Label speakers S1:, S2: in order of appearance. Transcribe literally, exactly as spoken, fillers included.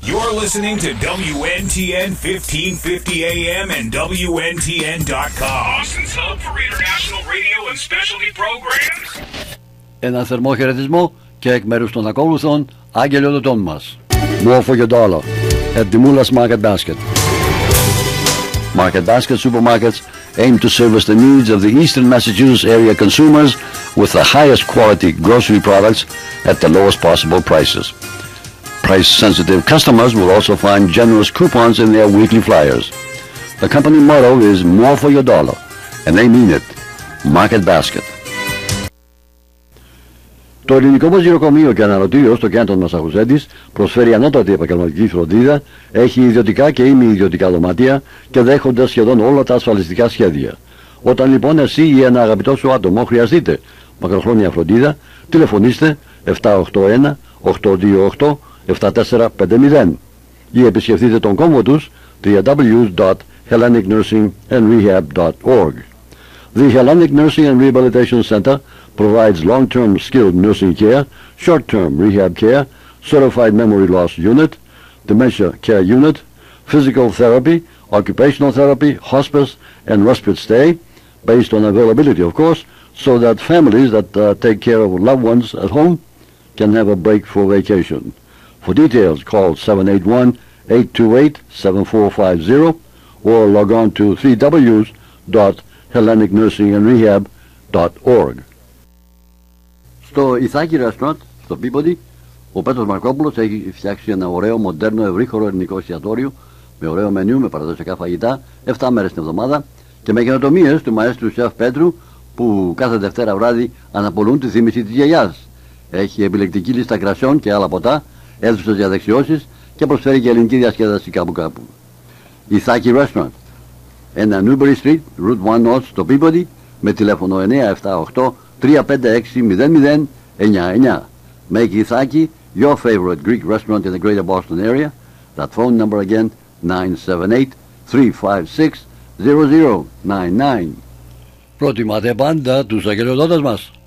S1: You're listening to W N T N fifteen fifty A M and W N T N dot com. Austin's hub for international radio and specialty programs.
S2: Ένα θερμό χαιρετισμό και εκ μέρους των ακόλουθων αγγελιοδοτών μας. More for your dollar at Dimoulas Market Basket. Market Basket supermarkets aim to service the needs of the Eastern Massachusetts area consumers with the highest quality grocery products at the lowest possible prices. Price-sensitive customers will also find generous coupons in their weekly flyers. The company motto is more for your dollar, and they mean it. Market Basket. Το ελληνικό μας γυροκομείο και αναρωτήριο στο Κέντρο Μασαχουσέτης προσφέρει ανώτατη επαγγελματική φροντίδα, έχει ιδιωτικά και ημι-ιδιωτικά δωμάτια και δέχονται σχεδόν όλα τα ασφαλιστικά σχέδια. Όταν λοιπόν εσύ ή ένα αγαπητό σου άτομο χρειαστείτε μακροχρόνια φροντίδα, τηλεφωνήστε επτά οκτώ ένα οκτώ δύο οκτώ επτά τέσσερα πέντε μηδέν ή επισκεφτείτε τον κόμβο τους double-u double-u double-u dot hellenic nursing and rehab dot org. The Hellenic Nursing and Rehabilitation Center provides long-term skilled nursing care, short-term rehab care, certified memory loss unit, dementia care unit, physical therapy, occupational therapy, hospice, and respite stay, based on availability, of course, so that families that uh, take care of loved ones at home can have a break for vacation. For details, call seven eight one, eight two eight, seven four five zero or log on to three w dot hellenic nursing and rehab dot org. Στο Ιθάκη Restaurant, στο Peabody, ο Πέτρος Μαρκόπουλος έχει φτιάξει ένα ωραίο, μοντέρνο, ευρύχωρο ελληνικό εστιατόριο με ωραίο μενού, με παραδοσιακά φαγητά, επτά μέρες την εβδομάδα και με καινοτομίες του μαέστρου Σεφ Πέτρου που κάθε Δευτέρα βράδυ αναπολούν τη θύμηση της γιαγιάς. Έχει επιλεκτική λίστα κρασιών και άλλα ποτά, αίθουσες για δεξιώσεις και προσφέρει και ελληνική διασκέδαση κάπου κάπου. Ιθάκη Restaurant, ένα Newbury Street, Route ένα North στο Peabody, με τηλέφωνο εννιά επτά οκτώ τρία πέντε έξι μηδέν μηδέν εννιά εννιά. Make Ithaki your favorite Greek restaurant in the greater Boston area. That phone number again, nine seven eight three five six zero zero nine nine. Προτιμάτε πάντα τους αγγελιοδότες μας.